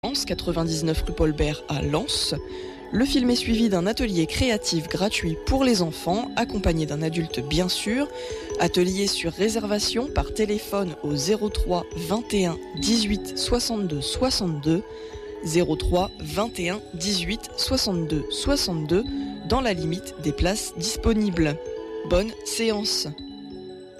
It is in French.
99 rue Paul Bert à Lens. Le film est suivi d'un atelier créatif gratuit pour les enfants, accompagné d'un adulte bien sûr. Atelier sur réservation par téléphone au 03 21 18 62 62, 03 21 18 62 62, dans la limite des places disponibles. Bonne séance.